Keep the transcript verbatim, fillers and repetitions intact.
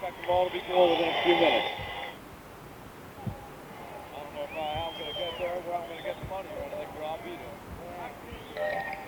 expect them all to be cool within a few minutes. I don't know if I, how I'm going to get there, where I'm going to get the money or anything, but I'll be there.